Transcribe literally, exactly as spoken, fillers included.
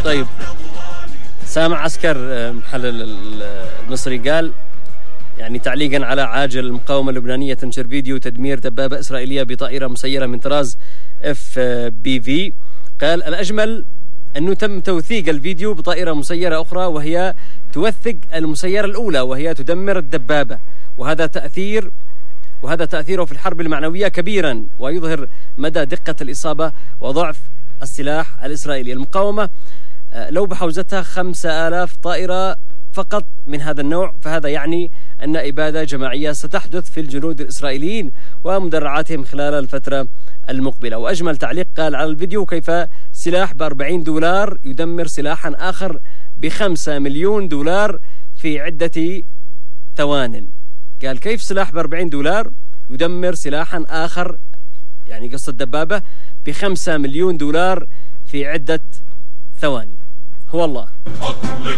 طيب، سامع عسكر محلل المصري قال يعني تعليقا على عاجل المقاومة اللبنانية تنشر فيديو تدمير دبابة إسرائيلية بطائرة مسيرة من طراز اف بي في. قال الأجمل أنه تم توثيق الفيديو بطائرة مسيرة أخرى وهي توثق المسيرة الأولى وهي تدمر الدبابة، وهذا تأثير وهذا تأثيره في الحرب المعنوية كبيرا ويظهر مدى دقة الإصابة وضعف السلاح الإسرائيلي. المقاومة لو بحوزتها خمسة آلاف طائرة فقط من هذا النوع، فهذا يعني أن إبادة جماعية ستحدث في الجنود الإسرائيليين ومدرعاتهم خلال الفترة المقبلة. وأجمل تعليق قال على الفيديو: كيف سلاح بأربعين دولار يدمر سلاحا آخر بخمسة مليون دولار في عدة ثوان. قال كيف سلاح بأربعين دولار يدمر سلاحا آخر، يعني قصة دبابة، بخمسة مليون دولار في عدة ثواني. هو الله.